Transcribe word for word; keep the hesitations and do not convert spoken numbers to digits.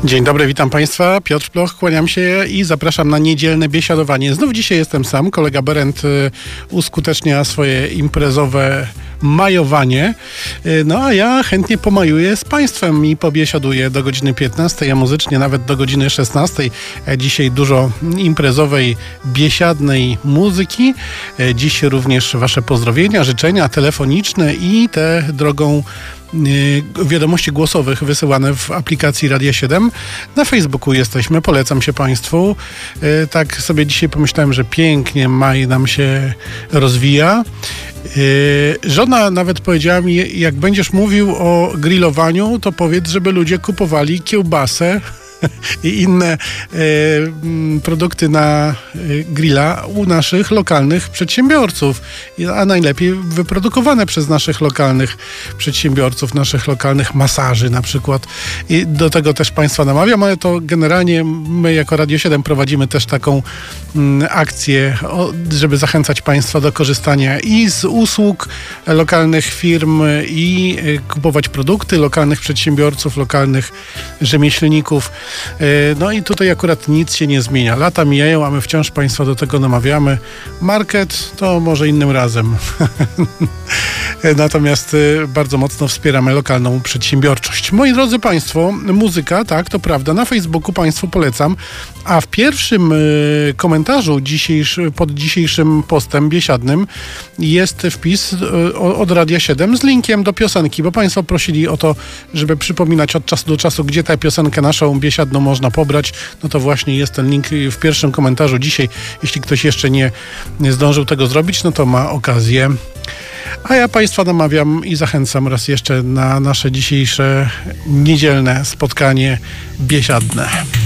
Dzień dobry, witam Państwa. Piotr Ploch, kłaniam się i zapraszam na niedzielne biesiadowanie. Znów dzisiaj jestem sam. Kolega Berend y, uskutecznia swoje imprezowe majowanie. Y, no a ja chętnie pomajuję z Państwem i pobiesiaduję do godziny piętnastej, a muzycznie nawet do godziny szesnastej. E, dzisiaj dużo imprezowej, biesiadnej muzyki. E, dziś również Wasze pozdrowienia, życzenia telefoniczne i te drogą wiadomości głosowych wysyłane w aplikacji Radia siedem. Na Facebooku jesteśmy, polecam się Państwu. Tak sobie dzisiaj pomyślałem, że pięknie maj nam się rozwija. Żona nawet powiedziała mi, jak będziesz mówił o grillowaniu, to powiedz, żeby ludzie kupowali kiełbasę i inne e, produkty na grilla u naszych lokalnych przedsiębiorców, a najlepiej wyprodukowane przez naszych lokalnych przedsiębiorców, naszych lokalnych masaży na przykład. I do tego też Państwa namawiam, ale to generalnie my jako Radio siedem prowadzimy też taką m, akcję, o, żeby zachęcać Państwa do korzystania i z usług lokalnych firm i y, kupować produkty lokalnych przedsiębiorców, lokalnych rzemieślników. No i tutaj akurat nic się nie zmienia. Lata mijają, a my wciąż Państwa do tego namawiamy. Market to może innym razem. Natomiast bardzo mocno wspieramy lokalną przedsiębiorczość. Moi drodzy Państwo, muzyka, tak, to prawda, na Facebooku Państwu polecam, a w pierwszym y, komentarzu dzisiejszy, pod dzisiejszym postem biesiadnym jest wpis y, od Radia siedem z linkiem do piosenki, bo Państwo prosili o to, żeby przypominać od czasu do czasu, gdzie tę piosenkę naszą biesiadną można pobrać. No to właśnie jest ten link w pierwszym komentarzu dzisiaj. Jeśli ktoś jeszcze nie, nie zdążył tego zrobić, no to ma okazję. A ja Państwa namawiam i zachęcam raz jeszcze na nasze dzisiejsze niedzielne spotkanie biesiadne.